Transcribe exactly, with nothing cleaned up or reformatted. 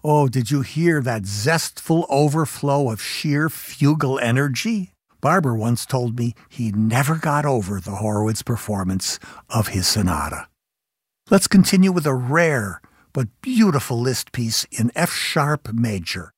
Oh, did you hear that zestful overflow of sheer fugal energy? Barber once told me he never got over the Horowitz performance of his sonata. Let's continue with a rare but beautiful Liszt piece in F-sharp major.